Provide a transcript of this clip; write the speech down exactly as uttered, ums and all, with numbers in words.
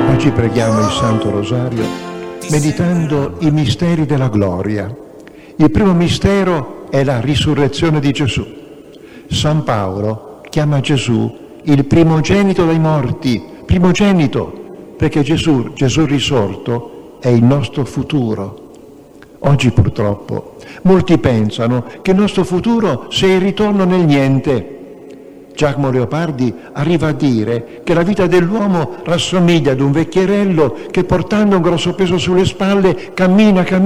Oggi preghiamo il Santo Rosario meditando i misteri della gloria. Il primo mistero è la risurrezione di Gesù. San Paolo chiama Gesù il primogenito dai morti, primogenito, perché Gesù, Gesù risorto, è il nostro futuro. Oggi purtroppo molti pensano che il nostro futuro sia il ritorno nel niente. Giacomo Leopardi arriva a dire che la vita dell'uomo rassomiglia ad un vecchierello che, portando un grosso peso sulle spalle, cammina, cammina